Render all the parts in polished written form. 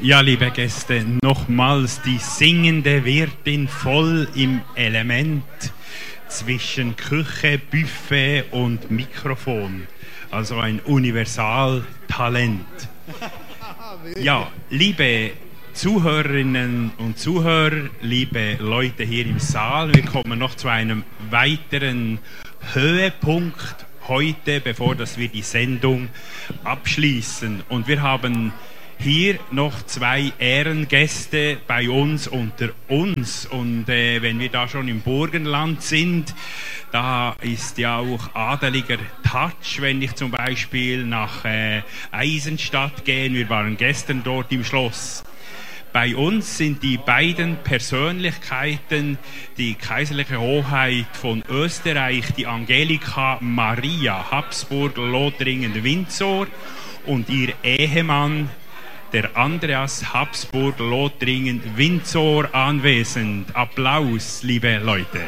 Ja, liebe Gäste, nochmals die singende Wirtin voll im Element zwischen Küche, Buffet und Mikrofon. Also ein Universaltalent. Ja, liebe Zuhörerinnen und Zuhörer, liebe Leute hier im Saal, wir kommen noch zu einem weiteren Höhepunkt heute, bevor dass wir die Sendung abschließen. Und wir haben hier noch zwei Ehrengäste bei uns unter uns. Und wenn wir da schon im Burgenland sind, da ist ja auch adeliger Touch, wenn ich zum Beispiel nach Eisenstadt gehe. Wir waren gestern dort im Schloss. Bei uns sind die beiden Persönlichkeiten, die kaiserliche Hoheit von Österreich, die Angelika Maria Habsburg-Lothringen-Windsor und ihr Ehemann, der Andreas Habsburg-Lothringen-Windsor, anwesend. Applaus, liebe Leute.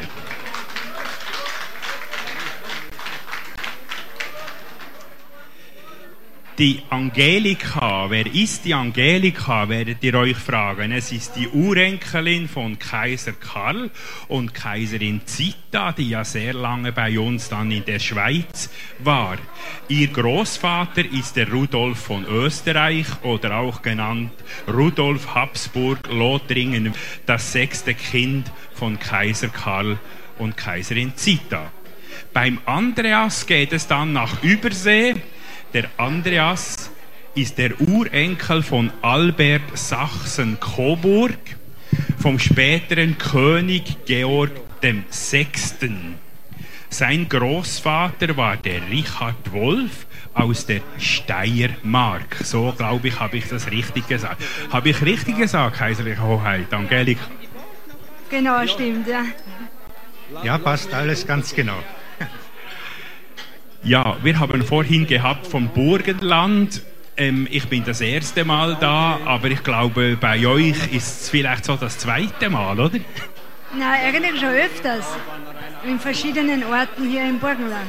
Die Angelika, wer ist die Angelika, werdet ihr euch fragen. Es ist die Urenkelin von Kaiser Karl und Kaiserin Zita, die ja sehr lange bei uns dann in der Schweiz war. Ihr Großvater ist der Rudolf von Österreich oder auch genannt Rudolf Habsburg-Lothringen, das 6. Kind von Kaiser Karl und Kaiserin Zita. Beim Andreas geht es dann nach Übersee. Der Andreas ist der Urenkel von Albert Sachsen-Coburg, vom späteren König Georg VI. Sein Großvater war der Richard Wolf aus der Steiermark. So, glaube ich, habe ich das richtig gesagt. Habe ich richtig gesagt, Kaiserliche Hoheit, Angelika? Genau, stimmt, ja. Ja, passt alles ganz genau. Ja, wir haben vorhin gehabt vom Burgenland. Ich bin das erste Mal da, aber ich glaube, bei euch ist es vielleicht so das zweite Mal, oder? Nein, eigentlich schon öfters. In verschiedenen Orten hier im Burgenland.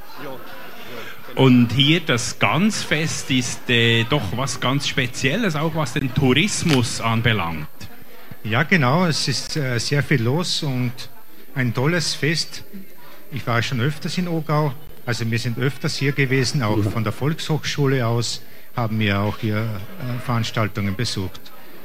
Und hier das Gansfest ist doch was ganz Spezielles, auch was den Tourismus anbelangt. Ja, genau. Es ist sehr viel los und ein tolles Fest. Ich war schon öfters in Ogau. Also wir sind öfters hier gewesen, auch von der Volkshochschule aus haben wir auch hier Veranstaltungen besucht.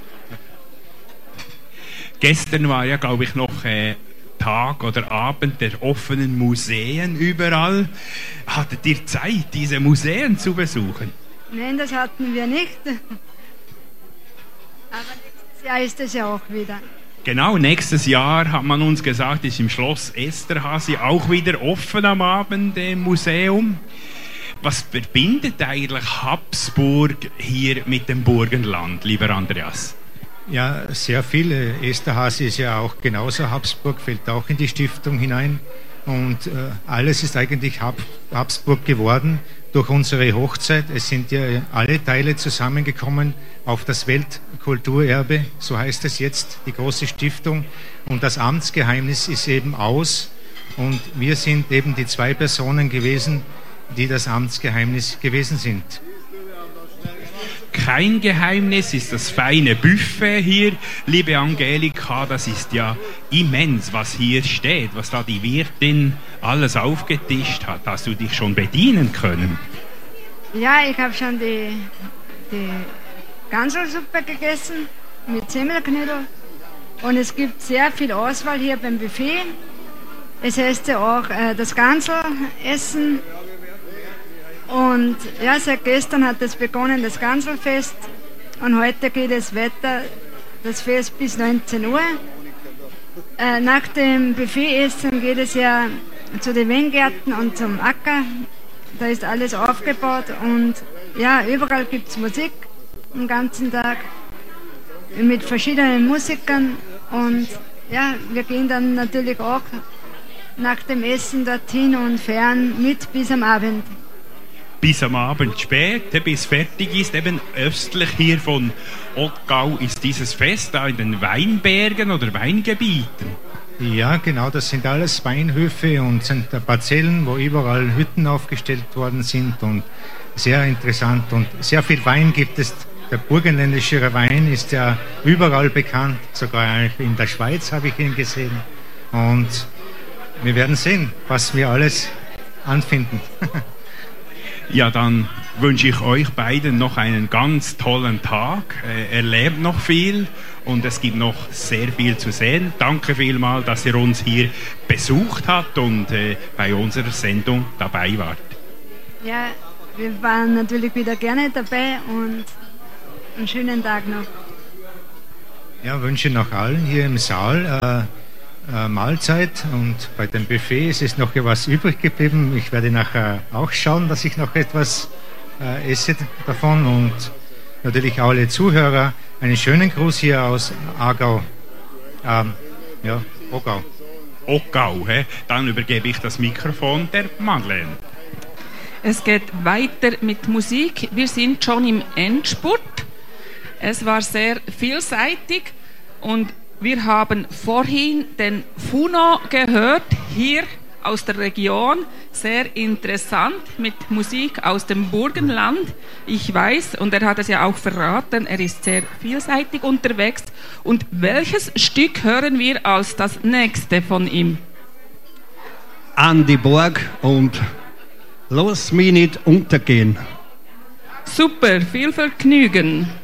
Gestern war ja, glaube ich, noch Tag oder Abend der offenen Museen überall. Hattet ihr Zeit, diese Museen zu besuchen? Nein, das hatten wir nicht. Aber nächstes Jahr ist es ja auch wieder. Genau, nächstes Jahr hat man uns gesagt, ist im Schloss Esterházy auch wieder offen am Abend im Museum. Was verbindet eigentlich Habsburg hier mit dem Burgenland, lieber Andreas? Ja, sehr viel. Esterházy ist ja auch genauso Habsburg, fällt auch in die Stiftung hinein. Und alles ist eigentlich Habsburg geworden durch unsere Hochzeit. Es sind ja alle Teile zusammengekommen auf das Weltkulturerbe, so heißt es jetzt, die große Stiftung. Und das Amtsgeheimnis ist eben aus. Und wir sind eben die zwei Personen gewesen, die das Amtsgeheimnis gewesen sind. Kein Geheimnis ist das feine Buffet hier, liebe Angelika. Das ist ja immens, was hier steht, was da die Wirtin alles aufgetischt hat. Hast du dich schon bedienen können? Ja, ich habe schon die Ganselsuppe gegessen mit Semmelknödel. Und es gibt sehr viel Auswahl hier beim Buffet. Es heißt ja auch das Ganselessen. Und ja, seit gestern hat es begonnen, das Ganselfest. Und heute geht es weiter, das Fest bis 19 Uhr. Nach dem Buffetessen geht es ja zu den Weingärten und zum Acker. Da ist alles aufgebaut und ja, überall gibt es Musik den ganzen Tag mit verschiedenen Musikern. Und ja, wir gehen dann natürlich auch nach dem Essen dorthin und feiern mit bis am Abend. Bis am Abend spät, bis fertig ist. Eben östlich hier von Ottgau ist dieses Fest da in den Weinbergen oder Weingebieten. Ja, genau, das sind alles Weinhöfe und sind Parzellen, wo überall Hütten aufgestellt worden sind und sehr interessant und sehr viel Wein gibt es der burgenländische Wein ist ja überall bekannt, sogar in der Schweiz habe ich ihn gesehen. Und wir werden sehen, was wir alles anfinden. Ja, dann wünsche ich euch beiden noch einen ganz tollen Tag. Erlebt noch viel und es gibt noch sehr viel zu sehen. Danke vielmals, dass ihr uns hier besucht habt und bei unserer Sendung dabei wart. Ja, wir waren natürlich wieder gerne dabei und einen schönen Tag noch. Ja, wünsche noch allen hier im Saal Mahlzeit, und bei dem Buffet ist es noch etwas übrig geblieben. Ich werde nachher auch schauen, dass ich noch etwas esse davon, und natürlich alle Zuhörer einen schönen Gruß hier aus Aargau. Oggau. Oggau, dann übergebe ich das Mikrofon der Madeleine. Es geht weiter mit Musik. Wir sind schon im Endspurt. Es war sehr vielseitig und wir haben vorhin den Funo gehört, hier aus der Region. Sehr interessant mit Musik aus dem Burgenland. Ich weiß, und er hat es ja auch verraten, er ist sehr vielseitig unterwegs. Und welches Stück hören wir als das nächste von ihm? An die Burg und Lass mich nicht untergehen. Super, viel Vergnügen.